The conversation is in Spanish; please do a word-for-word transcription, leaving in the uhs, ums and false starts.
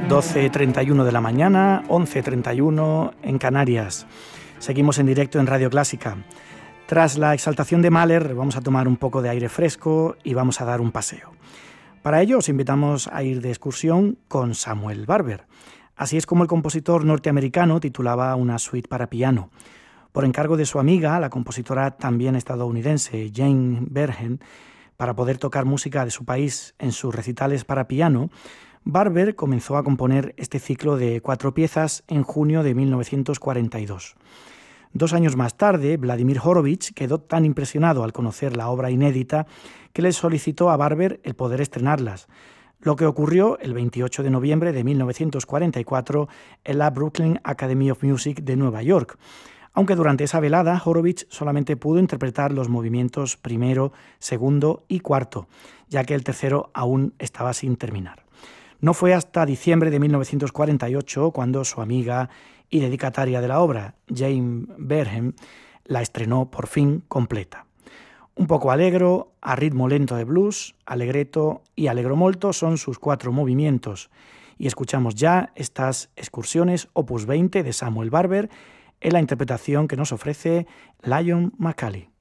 doce y treinta y uno de la mañana, once y treinta y uno en Canarias. Seguimos en directo en Radio Clásica. Tras la exaltación de Mahler, vamos a tomar un poco de aire fresco y vamos a dar un paseo. Para ello os invitamos a ir de excursión con Samuel Barber. Así es como el compositor norteamericano titulaba una suite para piano. Por encargo de su amiga, la compositora también estadounidense Jane Bergen, para poder tocar música de su país en sus recitales para piano, Barber comenzó a componer este ciclo de cuatro piezas en junio de mil novecientos cuarenta y dos. Dos años más tarde, Vladimir Horowitz quedó tan impresionado al conocer la obra inédita que le solicitó a Barber el poder estrenarlas, lo que ocurrió el veintiocho de noviembre de mil novecientos cuarenta y cuatro en la Brooklyn Academy of Music de Nueva York, aunque durante esa velada Horowitz solamente pudo interpretar los movimientos primero, segundo y cuarto, ya que el tercero aún estaba sin terminar. No fue hasta diciembre de mil novecientos cuarenta y ocho cuando su amiga y dedicataria de la obra, Jane Bergen, la estrenó por fin completa. Un poco allegro, a ritmo lento de blues, allegretto y allegro molto son sus cuatro movimientos. Y escuchamos ya estas excursiones opus veinte de Samuel Barber en la interpretación que nos ofrece Lion McCulley.